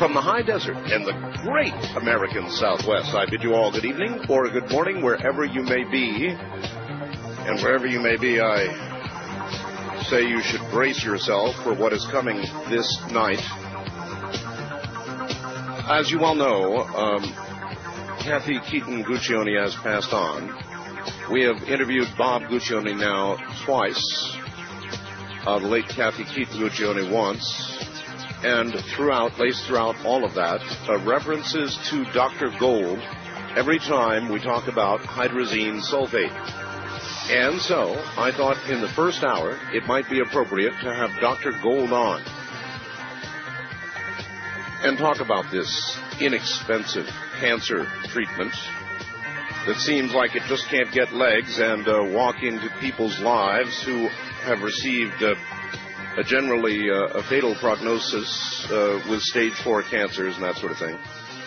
From the high desert and the great American Southwest, I bid you all good evening or good morning wherever you may be. And wherever you may be, I say you should brace yourself for what is coming this night. As you all know, Kathy Keaton Guccione has passed on. We have interviewed Bob Guccione now twice. The late Kathy Keaton Guccione once. And laced throughout all of that, references to Dr. Gold every time we talk about hydrazine sulfate. And so, I thought in the first hour, it might be appropriate to have Dr. Gold on and talk about this inexpensive cancer treatment that seems like it just can't get legs and walk into people's lives who have received generally a fatal prognosis with stage 4 cancers and that sort of thing.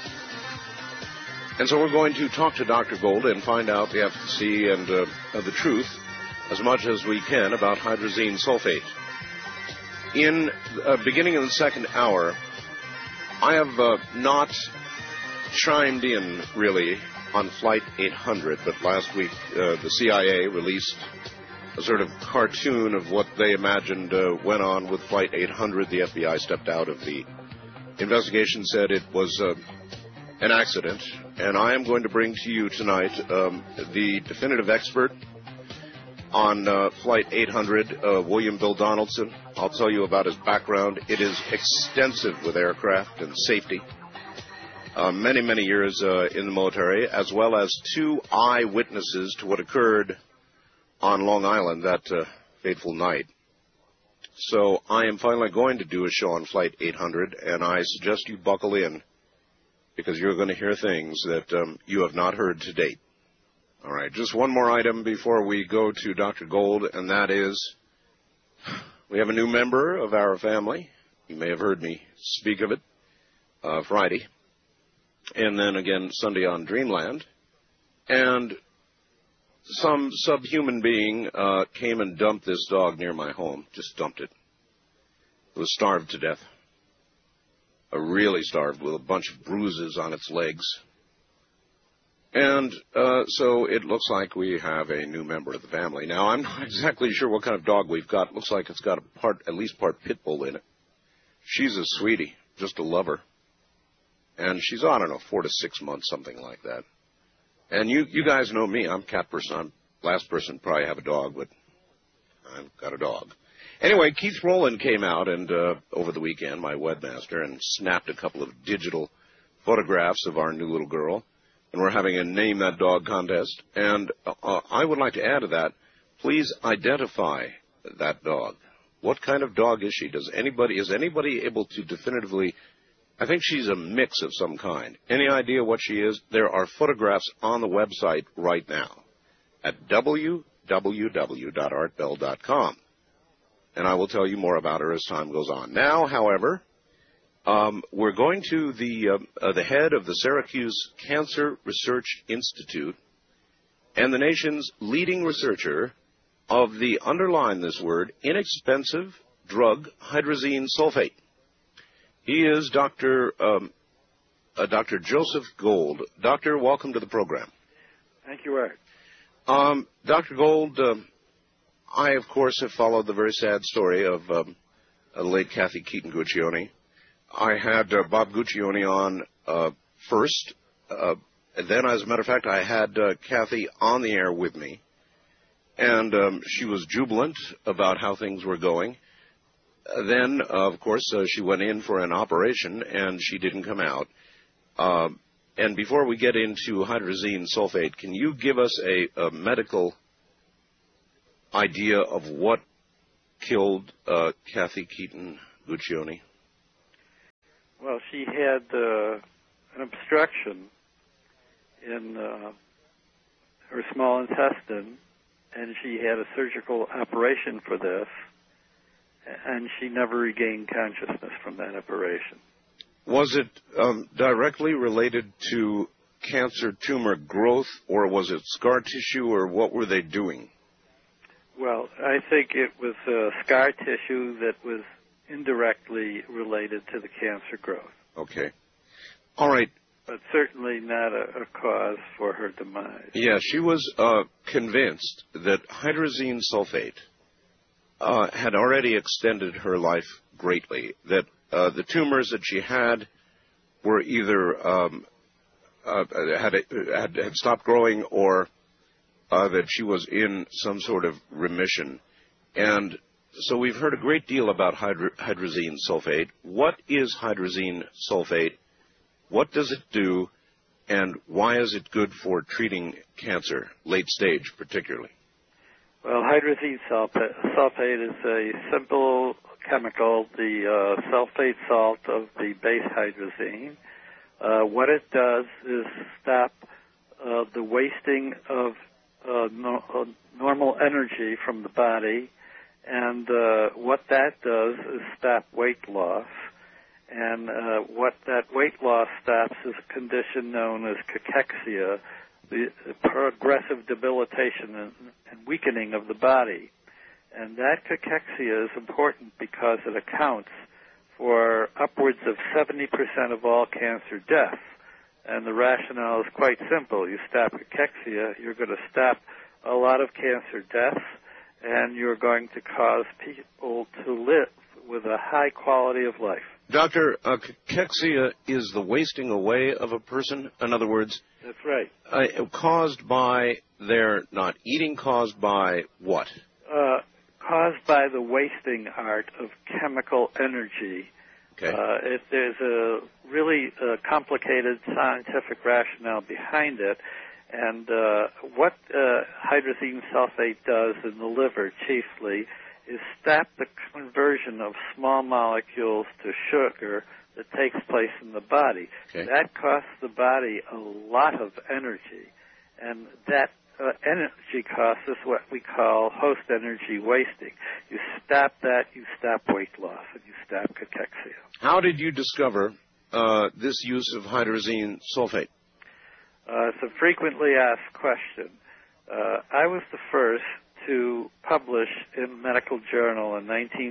And so we're going to talk to Dr. Gold and find out the efficacy and the truth as much as we can about hydrazine sulfate. In beginning of the second hour, I have not chimed in really on Flight 800, but last week the CIA released a sort of cartoon of what they imagined went on with Flight 800. The FBI stepped out of the investigation, said it was an accident. And I am going to bring to you tonight the definitive expert on Flight 800, William Bill Donaldson. I'll tell you about his background. It is extensive with aircraft and safety. Many, many years in the military, as well as 2 eyewitnesses to what occurred on Long Island that fateful night. So I am finally going to do a show on Flight 800, and I suggest you buckle in because you're going to hear things that you have not heard to date. All right, just one more item before we go to Dr. Gold, and that is we have a new member of our family. You may have heard me speak of it Friday, and then again Sunday on Dreamland. And some subhuman being came and dumped this dog near my home. Just dumped it. It was starved to death. Really starved, with a bunch of bruises on its legs. And so it looks like we have a new member of the family. Now, I'm not exactly sure what kind of dog we've got. It looks like it's got at least part pit bull in it. She's a sweetie, just a lover. And she's, I don't know, 4 to 6 months, something like that. And you guys know me. I'm a cat person. I'm the last person to probably have a dog, but I've got a dog. Anyway, Keith Rowland came out and over the weekend, my webmaster, and snapped a couple of digital photographs of our new little girl. And we're having a Name That Dog contest. And I would like to add to that, please identify that dog. What kind of dog is she? Is anybody able to definitively... I think she's a mix of some kind. Any idea what she is? There are photographs on the website right now at www.artbell.com. And I will tell you more about her as time goes on. Now, however, we're going to the head of the Syracuse Cancer Research Institute and the nation's leading researcher of the, underline this word, inexpensive drug hydrazine sulfate. He is Dr. Joseph Gold. Doctor, welcome to the program. Thank you, Art. Dr. Gold, I, of course, have followed the very sad story of late Kathy Keaton Guccione. I had Bob Guccione on first. Then, as a matter of fact, I had Kathy on the air with me. And she was jubilant about how things were going. Then, of course, she went in for an operation, and she didn't come out. And before we get into hydrazine sulfate, can you give us a medical idea of what killed Kathy Keaton Guccione? Well, she had an obstruction in her small intestine, and she had a surgical operation for this, and she never regained consciousness from that operation. Was it directly related to cancer tumor growth, or was it scar tissue, or what were they doing? Well, I think it was scar tissue that was indirectly related to the cancer growth. Okay. All right. But certainly not a cause for her demise. Yeah, she was convinced that hydrazine sulfate had already extended her life greatly, that the tumors that she had were either had stopped growing or that she was in some sort of remission. And so we've heard a great deal about hydrazine sulfate. What is hydrazine sulfate? What does it do? And why is it good for treating cancer, late stage particularly? Well, hydrazine sulfate is a simple chemical, the sulfate salt of the base hydrazine. What it does is stop the wasting of normal energy from the body, and what that does is stop weight loss. And what that weight loss stops is a condition known as cachexia, the progressive debilitation and weakening of the body. And that cachexia is important because it accounts for upwards of 70% of all cancer deaths. And the rationale is quite simple. You stop cachexia, you're going to stop a lot of cancer deaths, and you're going to cause people to live with a high quality of life. Doctor, cachexia is the wasting away of a person? In other words... That's right. Caused by their not eating, caused by what? Caused by the wasting art of chemical energy. Okay. There's a really complicated scientific rationale behind it. And what hydrazine sulfate does in the liver chiefly is stop the conversion of small molecules to sugar that takes place in the body. Okay. That costs the body a lot of energy, and that energy cost is what we call host energy wasting. You stop that, you stop weight loss, and you stop cachexia. How did you discover this use of hydrazine sulfate? It's a frequently asked question. I was the first to publish in Medical Journal in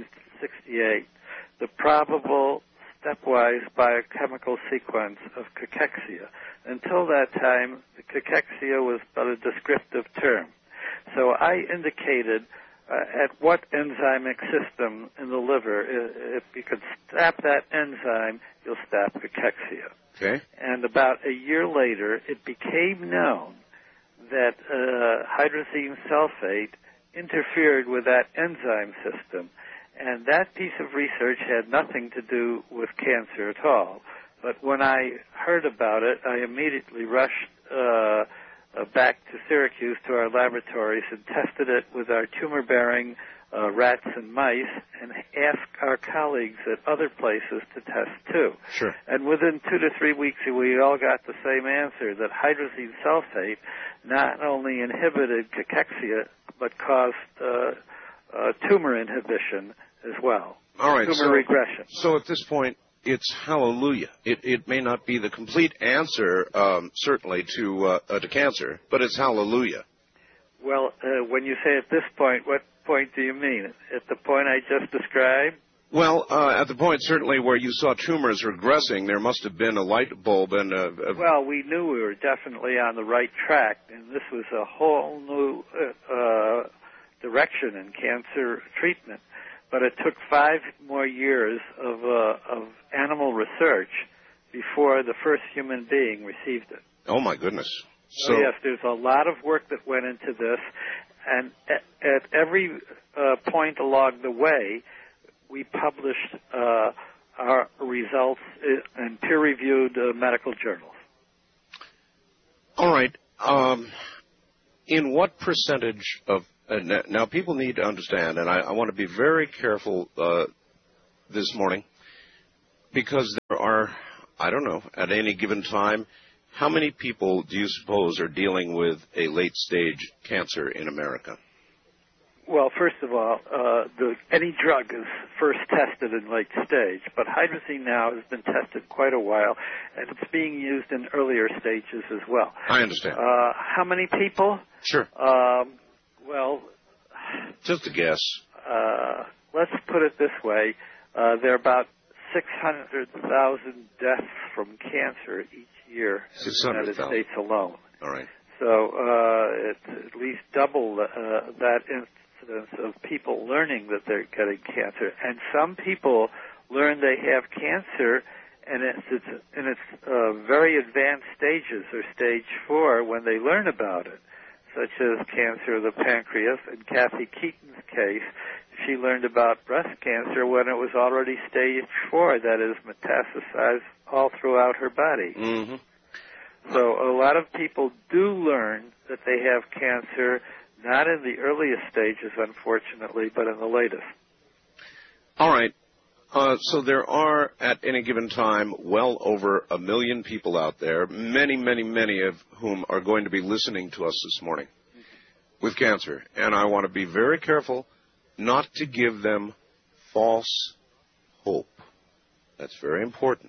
1968 the probable stepwise biochemical sequence of cachexia. Until that time, the cachexia was but a descriptive term. So I indicated at what enzymic system in the liver, if you could stop that enzyme, you'll stop cachexia. Okay. And about a year later, it became known that hydrazine sulfate interfered with that enzyme system. And that piece of research had nothing to do with cancer at all. But when I heard about it, I immediately rushed back to Syracuse to our laboratories and tested it with our tumor-bearing rats and mice and asked our colleagues at other places to test too. Sure. And within 2 to 3 weeks, we all got the same answer, that hydrazine sulfate not only inhibited cachexia, but caused tumor inhibition as well. All right. Tumor regression. So at this point, it's hallelujah. It may not be the complete answer, certainly, to cancer, but it's hallelujah. Well, when you say at this point, what point do you mean? At the point I just described? Well, at the point, certainly, where you saw tumors regressing, there must have been a light bulb and Well, we knew we were definitely on the right track, and this was a whole new direction in cancer treatment. But it took 5 more years of animal research before the first human being received it. Oh, my goodness. So yes, there's a lot of work that went into this, and at every point along the way, we published our results in peer-reviewed medical journals. All right. In what percentage of now people need to understand, and I want to be very careful this morning, because there are, I don't know, at any given time, how many people do you suppose are dealing with a late-stage cancer in America? Well, first of all, any drug is first tested in late stage, but hydrazine now has been tested quite a while, and it's being used in earlier stages as well. I understand. How many people? Sure. Well, just a guess. Let's put it this way. There are about 600,000 deaths from cancer each year in the United States alone. All right. So it's at least double that incidence of people learning that they're getting cancer. And some people learn they have cancer, and it's in its very advanced stages, or stage 4, when they learn about it, such as cancer of the pancreas. In Kathy Keaton's case, she learned about breast cancer when it was already stage 4, that is, metastasized all throughout her body. Mm-hmm. So a lot of people do learn that they have cancer, not in the earliest stages, unfortunately, but in the latest. All right. So there are, at any given time, well over 1 million people out there, many, many, many of whom are going to be listening to us this morning with cancer. And I want to be very careful not to give them false hope. That's very important.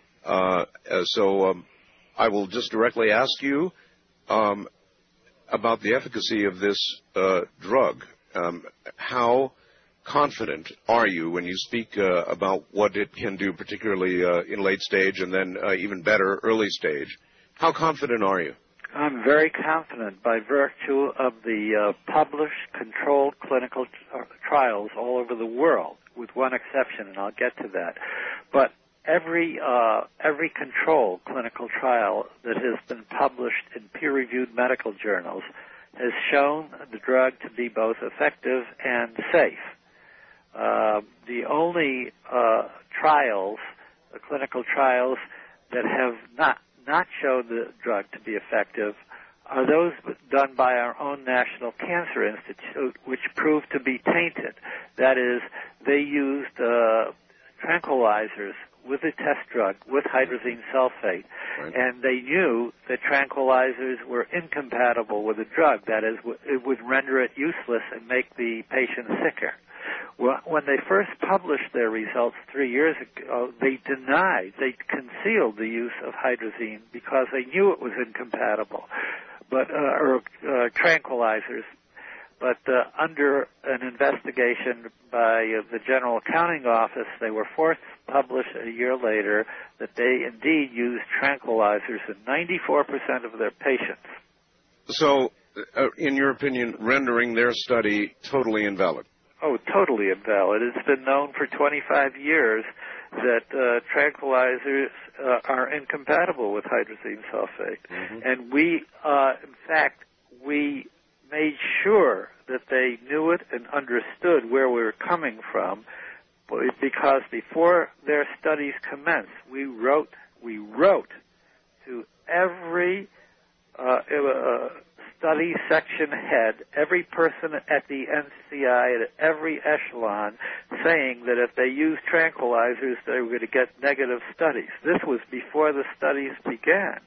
So I will just directly ask you about the efficacy of this drug. How confident are you when you speak about what it can do, particularly in late stage and then even better, early stage? How confident are you? I'm very confident by virtue of the published, controlled clinical trials all over the world, with one exception, and I'll get to that. But every controlled clinical trial that has been published in peer-reviewed medical journals has shown the drug to be both effective and safe. The only trials, the clinical trials, that have not shown the drug to be effective are those done by our own National Cancer Institute, which proved to be tainted. That is, they used tranquilizers with a test drug, with hydrazine sulfate, right, and they knew that tranquilizers were incompatible with the drug. That is, it would render it useless and make the patient sicker. When they first published their results 3 years ago, they concealed the use of hydrazine because they knew it was incompatible, or tranquilizers. But under an investigation by the General Accounting Office, they were forced to publish a year later that they indeed used tranquilizers in 94% of their patients. So, in your opinion, rendering their study totally invalid? Oh, totally invalid. It's been known for 25 years that tranquilizers are incompatible with hydrazine sulfate. Mm-hmm. And we made sure that they knew it and understood where we were coming from, because before their studies commenced, we wrote to every study section head, every person at the NCI, at every echelon, saying that if they used tranquilizers, they were going to get negative studies. This was before the studies began.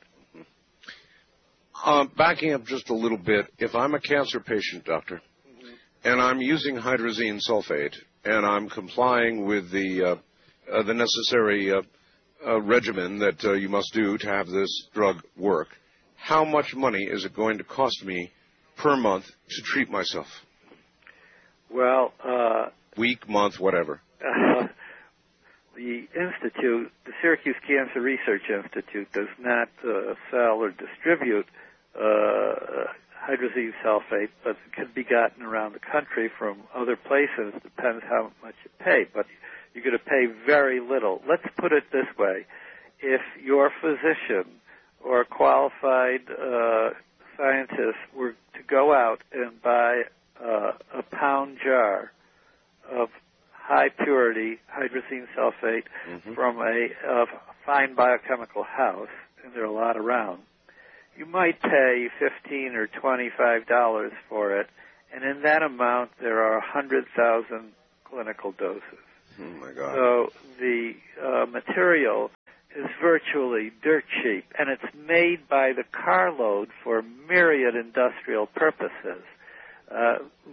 Backing up just a little bit, if I'm a cancer patient, doctor, mm-hmm, and I'm using hydrazine sulfate, and I'm complying with the necessary regimen that you must do to have this drug work, how much money is it going to cost me per month to treat myself? Well, week, month, whatever. The Institute, the Syracuse Cancer Research Institute, does not sell or distribute hydrazine sulfate, but it can be gotten around the country from other places. It depends how much you pay, but you're going to pay very little. Let's put it this way. If your physician or qualified scientist were to go out and buy a pound jar of high-purity hydrazine sulfate, mm-hmm, from a fine biochemical house, and there are a lot around, you might pay $15 or $25 for it, and in that amount there are 100,000 clinical doses. Oh, my God. So the material is virtually dirt cheap, and it's made by the carload for myriad industrial purposes.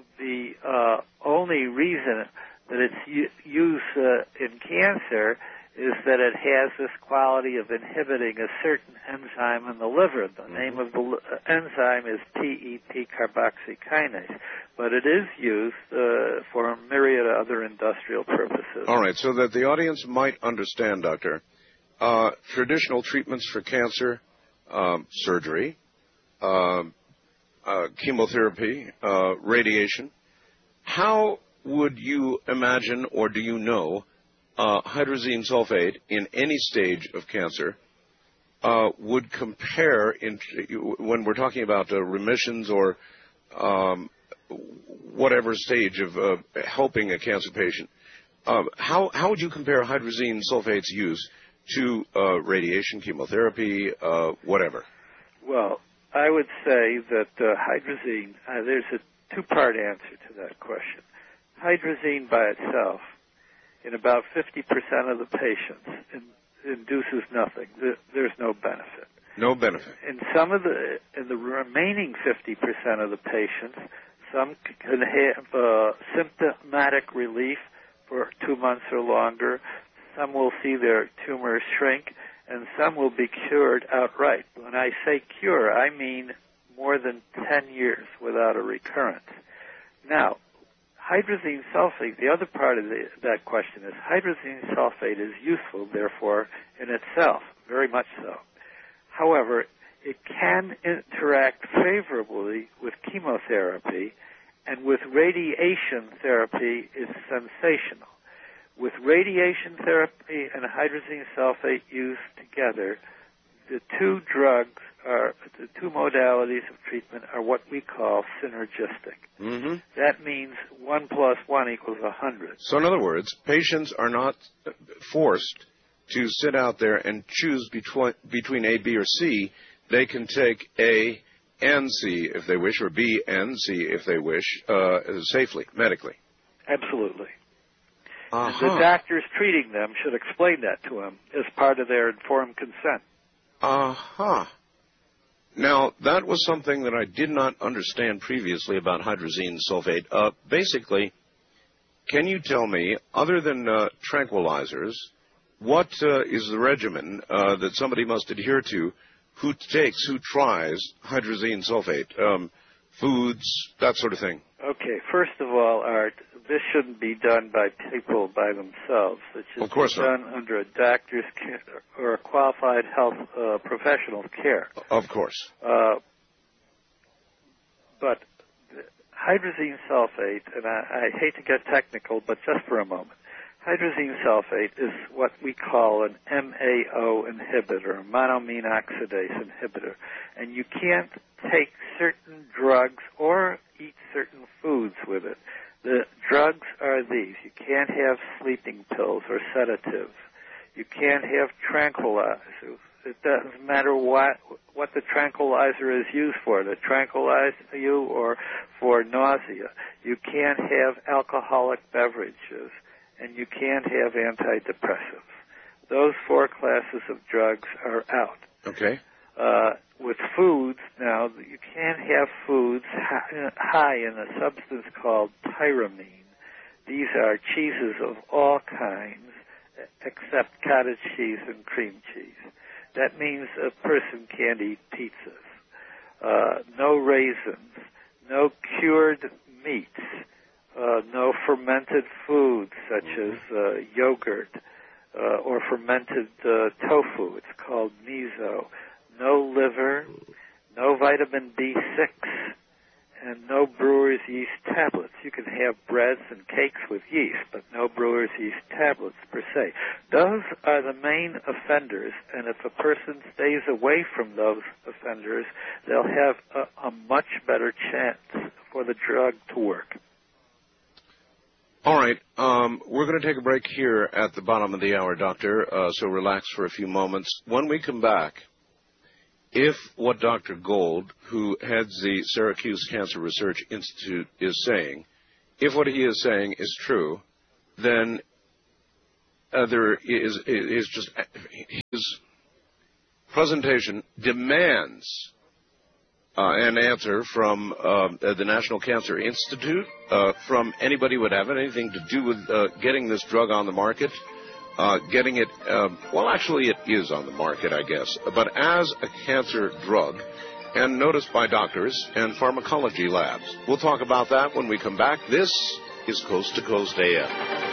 The only reason that it's used in cancer is that it has this quality of inhibiting a certain enzyme in the liver. The name of the enzyme is PEP carboxykinase, but it is used for a myriad of other industrial purposes. All right, so that the audience might understand, Doctor, traditional treatments for cancer, surgery, chemotherapy, radiation, how would you imagine, or do you know, hydrazine sulfate in any stage of cancer would compare when we're talking about remissions or whatever stage of helping a cancer patient? How would you compare hydrazine sulfate's use to radiation, chemotherapy, whatever? Well, I would say that hydrazine, there's a two-part answer to that question. Hydrazine by itself, in about 50% of the patients, induces nothing. There's no benefit. No benefit. In the remaining 50% of the patients, some can have symptomatic relief for 2 months or longer. Some will see their tumors shrink, and some will be cured outright. When I say cure, I mean more than 10 years without a recurrence. Now, hydrazine sulfate, the other part of that question is hydrazine sulfate is useful, therefore, in itself, very much so. However, it can interact favorably with chemotherapy, and with radiation therapy is sensational. With radiation therapy and hydrazine sulfate used together, the two modalities of treatment are what we call synergistic. Mm-hmm. That means 1 + 1 = 100. So in other words, patients are not forced to sit out there and choose between A, B, or C. They can take A and C if they wish, or B and C if they wish, safely, medically. Absolutely. Uh-huh. The doctors treating them should explain that to them as part of their informed consent. Uh-huh. Now, that was something that I did not understand previously about hydrazine sulfate. Basically, can you tell me, other than tranquilizers, what is the regimen that somebody must adhere to who tries hydrazine sulfate? Foods, that sort of thing. Okay, first of all, Art, this shouldn't be done by people by themselves. It should be done under a doctor's care or a qualified health professional's care. Of course. But hydrazine sulfate, and I hate to get technical, but just for a moment, hydrazine sulfate is what we call an MAO inhibitor, a monoamine oxidase inhibitor, and you can't take certain drugs or eat certain foods with it. The drugs are these. You can't have sleeping pills or sedatives. You can't have tranquilizers. It doesn't matter what the tranquilizer is used for, to tranquilize you or for nausea. You can't have alcoholic beverages, and you can't have antidepressants. Those 4 classes of drugs are out. Okay. With foods, now, you can't have foods high in a substance called tyramine. These are cheeses of all kinds, except cottage cheese and cream cheese. That means a person can't eat pizzas. No raisins, no cured meats, no fermented foods such as yogurt or fermented tofu. It's called miso. No liver, no vitamin B6, and no brewer's yeast tablets. You can have breads and cakes with yeast, but no brewer's yeast tablets per se. Those are the main offenders, and if a person stays away from those offenders, they'll have a much better chance for the drug to work. All right. We're going to take a break here at the bottom of the hour, Doctor, so relax for a few moments. When we come back, if what Dr. Gold, who heads the Syracuse Cancer Research Institute, is saying, if what he is saying is true, then there is just his presentation demands an answer from the National Cancer Institute, from anybody who would have anything to do with getting this drug on the market. getting it, well, actually it is on the market, I guess, but as a cancer drug and noticed by doctors and pharmacology labs. We'll talk about that when we come back. This is Coast to Coast AM.